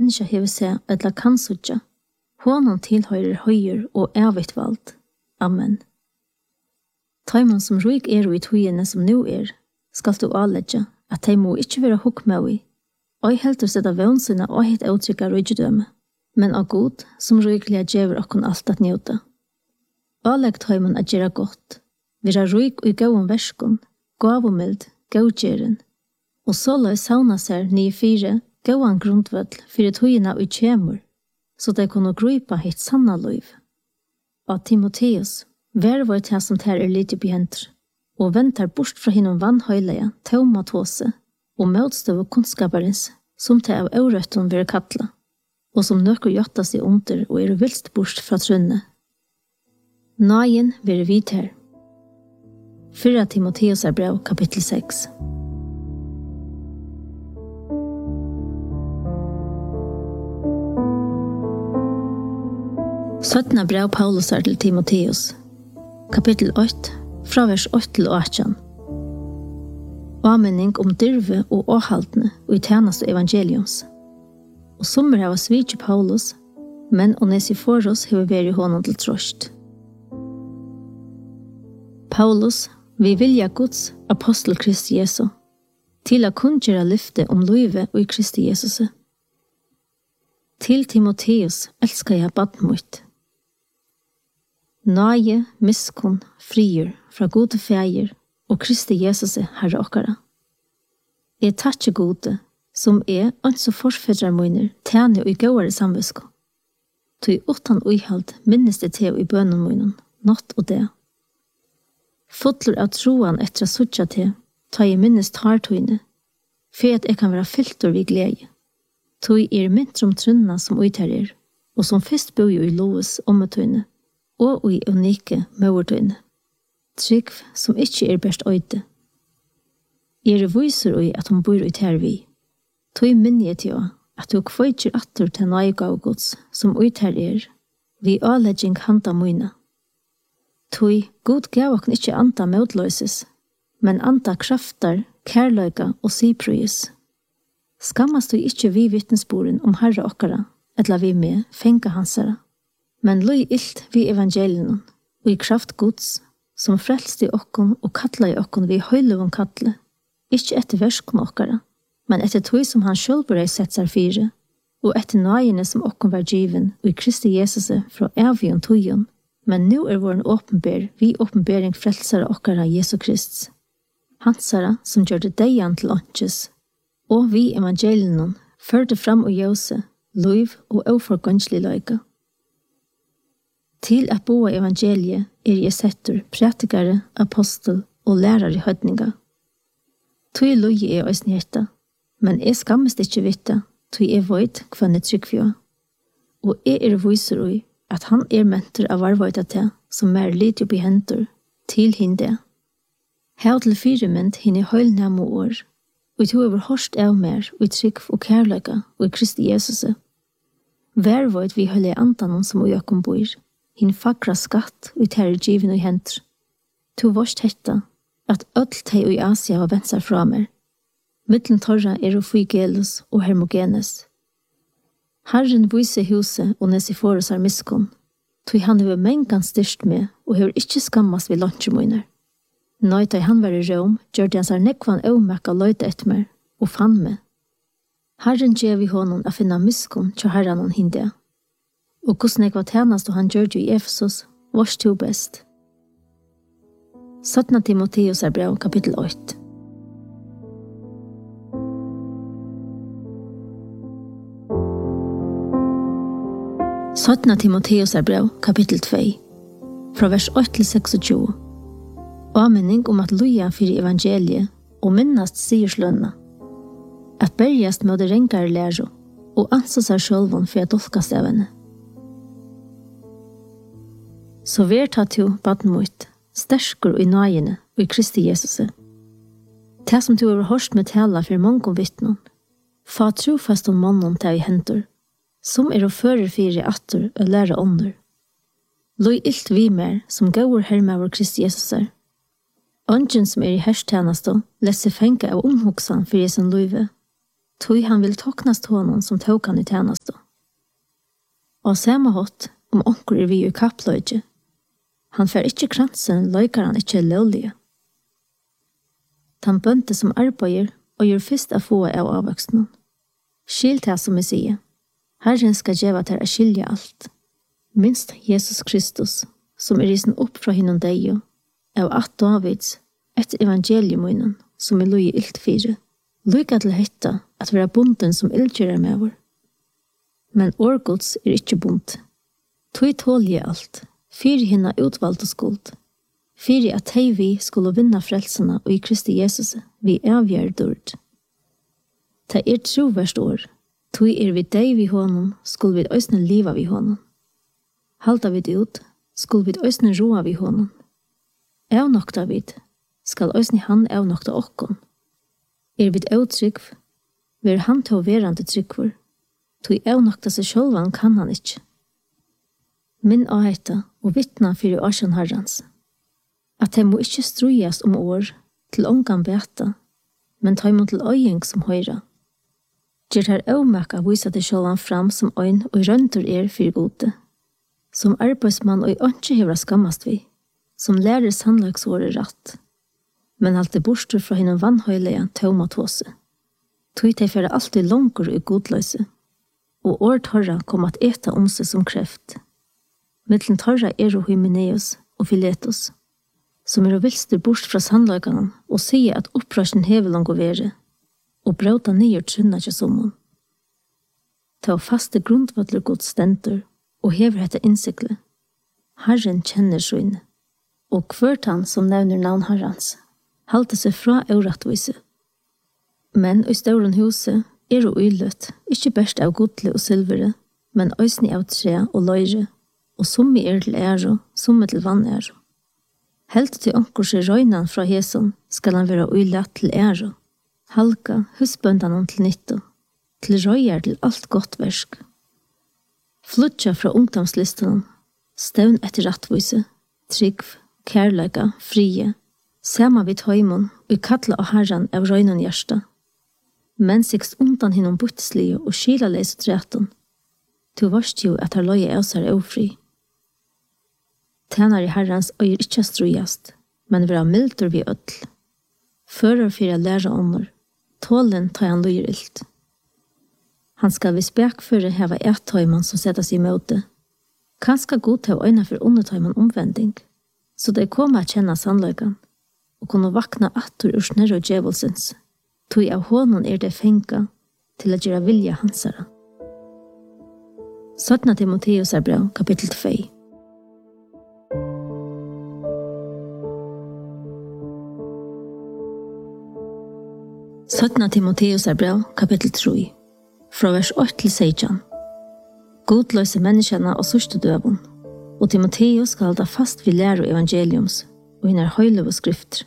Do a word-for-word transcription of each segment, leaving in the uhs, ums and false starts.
menneske hever seg eller kan sutja. Hånden tilhører høyer og evigt valgt. Amen. Tøyman som ryk er i tøyene som nå er, skal du avledge at de må ikke være hukk med i, og jeg helt å sette vønsene og hitt uttrykka rydgjødømme, men av god som rykelig gjør okken alt at njóta. Avlegg tøyman at gjøre godt, være ryk og gåen verskon, gavomild, gågjeren, og så la sauna seg nye fire gåan grundvødl for tøyene og kjemur, så de kunne grupa hitt sanna liv. Og Timoteus, vær var det som tar er lite behenter, og ventar bort fra hinnom vannhøyleia, tauma tåse, og møtstøv og kunnskaparens, som tar av aurøtten vil kattla, og som nøkker jotta seg under og er vilst bort fra trunne. Nagen vil vid her. Fyrra Timoteus er brev, kapittel seks. Søttna brev Paulus er til Timoteus, kapittel åtte, fra vers åtte til åtte. Avmenning om dyrve og åhaldne og i tjeneste evangeliums. Og sommer har svitje Paulus, men Onesiforos har vært honom til trost. Paulus, vi vilja Guds apostel Kristi Jesu, til å kunngjøre lyfte om livet og i Kristi Jesus. Til Timoteus elsker jeg badmøyt. Nage, miskun, frier fra gode feir og Kristi Jesus herre okkara. Jeg takkje gode, som er anså forfedrar møyner, tjene og i gåare samvisko. Tog utan uihald minnes det til i bønnen møynen, natt og det. Fotler av troan etter å sutja til, ta i minnes tartøyne, for at jeg kan være fyltor vid glede. Tog er mindre om trunna som uither er, og som først bor jo i loves ommetøyne, og i unike møvertøyne. Trygg som ikke er best øyde. Er det viser i at hun bor i tervi. Tog minne til å at du kveitjer atter til nøygav gods som uither er, vi avlegging handa møyne. Tog god gav okken ikke anta møtløses, men anta kraftar, kærløyga og siprøyes. Skammast du ikke vi vittnesboren om herre okkara, etla vi med fenga hansara. Men løy ilt vi evangelien, og i kraft gods, som frelst i okkon og kattla i okkon vi høyluvun kattle, ikke etter verskon okkara, men etter tog som han sjølv rei sett seg fire, og etter nøyene som okkon var given, og i Kristi Jesus fra evion togjön, men nu er våren åpenber, vi åpenbering frelsare okkara Jesu Krist. Hansara som gjør det deian til åndsjes, og vi evangelien førte fram og jøse, liv og oforgångslig løyga. Til at boa evangeliet er jeg setter pratikare, apostel og lærere i høydninga. Tui logi er oisn hjerta, men jeg skammest ikke vitta, tui er void kvann er tryggfjå. Og jeg er viser ui at han er mentor av varvoida til, som er litt oppi hentur, til hinde. Her til firement hinn i høylnæmo år, og to over hårst av mer, og i trygg og kærløyga, og i Kristi Jesus. Varvoid vi høyle andanon som ui okkom bor, hinn fagra skatt ut her i givin og hentur. To vorst hetta, at öll tei i Asia var vensar fra mer. Mittlen torra er og Fygelus og Hermogenes. Herren vise huset og Onesiforos er miskon, tog han hever mengan styrst med og hever ikkje skammas vid lunchemoiner. Nøyta han var i Rom, gjør han seg nekvan øvmekka løyta etter mer, og fann med. Herren gjev i honom a finna miskon tja herran han hinde. Og hvordan jeg var tjenest og han gjør det i Efesos, vars to best. Søttna Timoteus er brev, kapittel åtte. Søttna Timoteus er brev, kapittel to, fra vers åtte til tjueseks. Avmenning om at loja fyrir evangeliet og minnast sigurslønna. At bergjast med det renkare læro og ansa seg sjølvun for at dolkast av henne. Så vær tatt jo badmøyt, sterskor i nøyene og i Kristi Jesus. Det som du har hørt med tala for mange vittnen, fa trofast om mannen til i hentur, som er å føre fire atter og lære ånder. Loi ilt vi mer som gaur herme av Kristi Jesus er. Ånden som er i herstjeneste, lese fengt av omhoksan for Jesu løyve. tog han vil toknast honom som tog han i tjänast. Og samme hatt om onker er vi i kappløyge. Han fer ikke kransen, løykar han ikke lovlige. Han bønte som arbeider og gjør først å få av avvøksten. Skil til som vi sier. Herren skal gjøre til å skilje alt. Minst Jesus Kristus, som er risen opp fra hinnom deg, av at Davids, et evangelium som er løy ilt fire, lykka til hetta at være bonden som ildgjører med vår. Men årgods er ikke bond. Tog tålje alt, fyre hinna utvalgte skuld, fyre at hei vi skulle vinna frelsene og i Kristi Jesus vi avgjør dørd. Ta er troverst år, tog er vi deg vi honom, skulle vi øsne liva vi honom. Halda vi det ut, skulle vi øsne roa vi honom. Evnokta vid, skal øsne han evnokta okkon. Er vid eutrykv, ver han til verande trykvor, tog evnokta seg sjølvan kan han ikkje. Min avheta og vittna fyrir årsjan herrans, at de må ikkje strujas om år til ongan beta, men ta imot til øying som høyra. Gjer her avmaka vysa til sjølvan fram som øyn og røntur er fyrir gode, som arbeidsmann og ønske hevra skammast vi, som lærer sannlagsåret ratt, men alltid borster fra hinnom vannhøyleia tøvma tåse. Tog de fyrir alltid langur i godløse, og år torra kom at eta om seg som kreft. Mittlen torra er og Hymeneus og Filetos, som er og vilster bort fra sannløyganen og sier at opprasjen hever langt å være, og bråta nyer trunna til sommon. Ta og faste grundvattler god stendur, og hever hette innsikle. Herren kjenner søyne, og kvørt han som nevner navn herrans, halte seg fra euratvise. Men i stauren huset er og uillet, ikke best av godle og silvere, men øysni av tre og løyre, og summi er til æro, summi til vann æro. Helt til onkurs i røynan fra heson skal han være uillet til æro, halka husbøndan til nytto, til røyar til alt godt versk. Flutja fra ungdomslistan, stevn etter rattvise, trygg, kærleika, frie, sama vid høymon og kalla av herran av røynan hjärsta. Men sikst undan hinnom butslige og skilaleis og treton, to varst jo at her løye av seg ofri. Tænar i herrans øyer ikkje strujast, men vera mildur vi ødl. Fører fyrir læra ånder, tålen tar han løyer ilt. Han skal vi spekføre heva et tøyman som settes i møte. Kanskje god til å øyne for undertøyman omvending, så de kommer å kjenne sannløygan, og kunne vakna atter ur snørre og djevelsens, tog av hånden er det fenka til å gjøre vilja hansara. Søttna Timoteus er brev, kapittel to. Søttna Timoteus er brev, kapittel tre. Fra vers åtte til seksten. God løser menneskene og sørste døven, og Timoteus skal holde fast vid lære evangeliums, og henne er høylov og skrifter.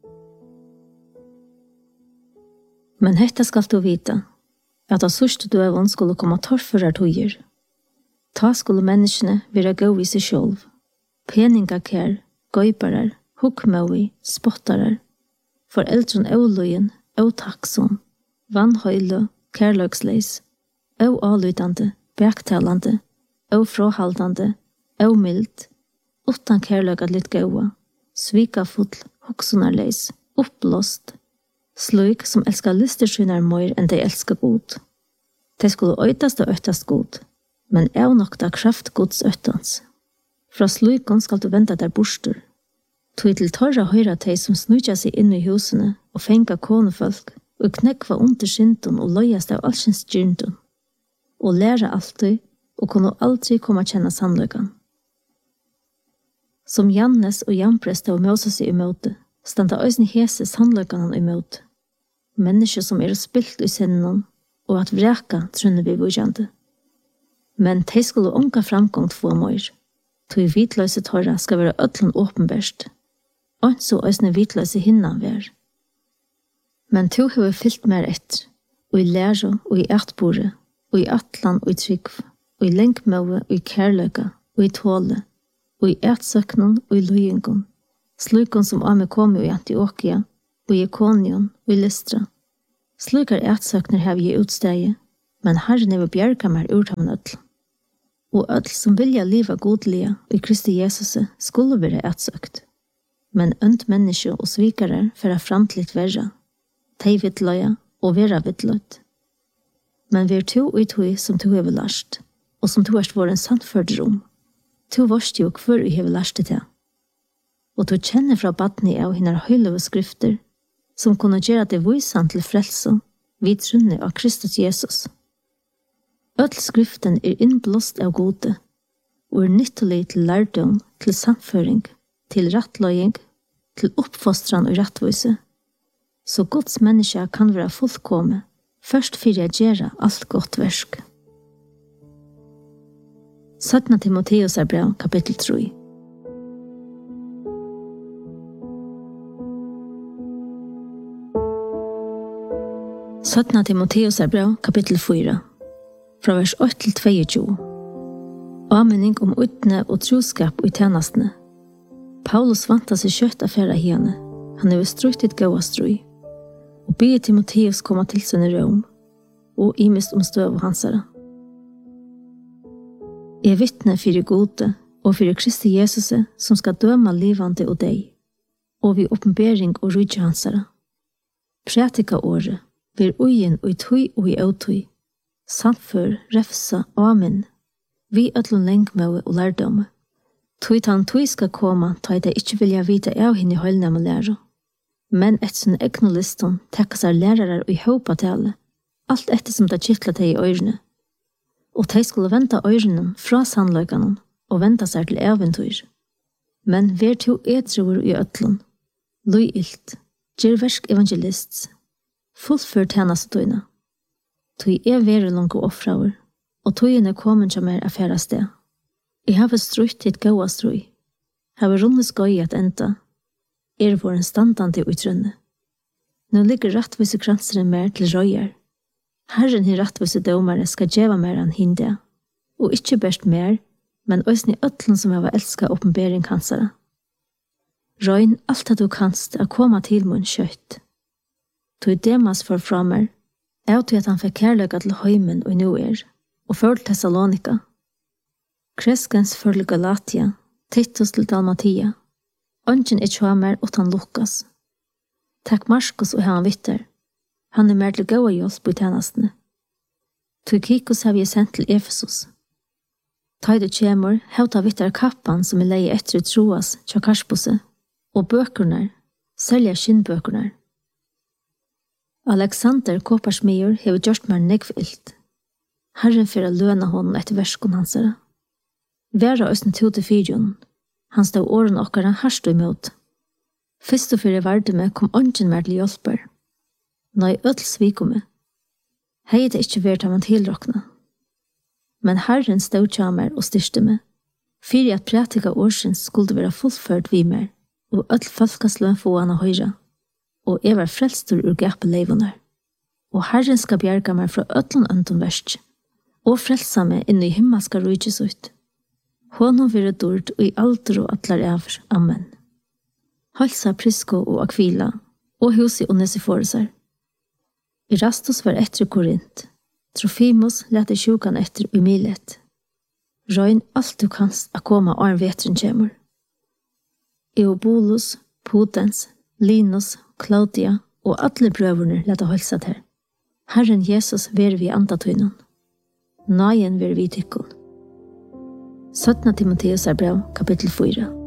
Men hetta skal du vite, at av sørste døven skulle komme torfører tøyer. Ta skulle menneskene være gå i seg selv, peningakær, gøyparer, hukkmøy, spottarer, foreldren avløyen, avtaksom, vannhøyle, kærløksleis, og avlytande, bektalande, og fråhaldande, og mild, utan kærløkat litt gåa, svikafull, hoksunarleis, uppblåst, slik som elskar listerskynar mer enn de elskar god. De skulle øytast og øytast god, men er nokta kraft gods øytans. Fra slikon skal du venda der borster. Tog til torra høyra teg som snudja seg inn i husene og fenga konefolk, og knekva under skyndun og løyast av allsins gyrndun, og læra alltid, og kunne aldri komme å kjenne sannløygan. Som Jannes og Jamprest av Moses i møte, standa øysni hese sannløyganen i møte, mennesker som er spilt i sinnen, og at vreka trunne vi vujande. Men de skulle unga framgångt få møyr, tog vitløse torra skal være ødlun åpenberst, og så øysni vitløse hinna vær. Men to har fyllt mer etter, og i lære, og i ertbore, og i atlan, og i trygg, og i lenkmøve, og i kærløyga, og i tåle, og i ertsøknen, og i løyengon, slukon som ame kom i Antiokia, og i Ikonion, og i Lystra, Slukar ætsøkner har vi utstegi, men Herren er bjerga mer ur ham ødel. Og ødel som vilja liva godlige i Kristi Jesus skulle være ætsøkt. Men ønt menneske og svikare færa fram til litt verra, tei vittløya og vera vittløyt. Men vi er to ut hui som to hever last, og som to erst vår en sannførd rom. To vorst jo hver vi hever last til. Og to kjenner fra badni av hinnar høyløve skrifter, som kunne gjøre det visan til frelse, vid trunne av Kristus Jesus. Ødel skriften er innblåst av gode, og er nyttelig til lærdom, til samføring, til rattløying, til oppfostran og rattvise, så Guds menneske kan være fullkomme, først for å gjøre alt godt versk. Sjutton Timoteus er brev, kapittel tre. Sjutton Timoteus er brev, kapittel fire, fra vers åtte til tjueto. Avmenning om utne og troskap og tjenestene. Paulus vantar seg kjøtt affæra henne. Han er strøytet gåa strøy. Og be Timoteus komma til sin rom, og imist om støv og hansara. Jeg vittne fyrir gode og fyrir Kristi Jesus som skal døma livande og deg, og vi oppenbering og rydja hansara. Prætika året, vir uien og i tøy og i autøy, samfør, refsa, amen, vi ødlun lengmøve og lærdomme. Tøy tan tøy skal koma, tøy det ikkje vilja vita av henne i høylne med lærer. Men etter sin egnu liston tekka seg lærere og i håpa tale, alt etter som det kittla til i øyrene. Og de skulle venta øyrene fra sannløykene og venta seg til eventyr. Men ver to edroer i ødlun, løy ilt, gjer versk evangelists, fullfør tjenestøyna. Tøy er vere langt offraver, og tøyene kommer til mer affæra sted. Jeg har strutt til et gåa strøy, har rundet skøy at enda, er vår en standande utrunne. Nå ligger rattvise kransere mer til røyer. Herren i rattvise domare skal djeva mer enn hinde, og ikke best mer, men også i øtlen som har elsket oppenbering kansere. Røyn alt at du kanst er koma til mun kjøtt. Tog demas for framer, er til at han fikk kærløyga til høymen og nu er, og for til Thessalonika. Kreskens for Galatia, Titus til Dalmatia, Ongen er tjåmer utan Lukas. Takk Marskos og han vitter. Han er mer til gåa hjelp på tjenestene. Tykikos har vi sendt til Efesus. Ta du tjemur, hevta vitter kappan som er leie etter troas tja Karspose, og bøkurnar, selja skinnbøkurnar. Alexander Koparsmyr hever gjort mer negvilt. Herren fyrir løna honom etter verskon hansara. Vera østen to til fyrjon. Han stod åren okkara harst imot. Fyrst og fyrir vardume kom ongen mer til hjelper. Nei ødel svikomme. Hei det ikkje vært av han tilrokna. Men Herren stod tjamer og styrste meg. Fyrir at prætika årsens skulle være fullført vi mer, og ødel folkasløn få han av høyra. Og jeg var frelstur ur gapet leivonar. Og Herren skal bjerga meg fra ødlen øndom verst, og frelsa meg inn i himmelska rujtjes ut. Honom vire dord og i alder og atlar ever. Amen. Halsa Prisco og Aquila, og husi Onesiforsar. Erastus var etter Korint. Trofimus lette sjukan etter i Milet. Røyn alt du kanst a koma og en vetren kjemur. Eubulus, Pudens, Linus, Claudia og alle brøverne lette halsa til. Herren Jesus ver vi andatøynen. Naien ver vi tykkun. Sjutton Timoteus er brev, kapittel fire.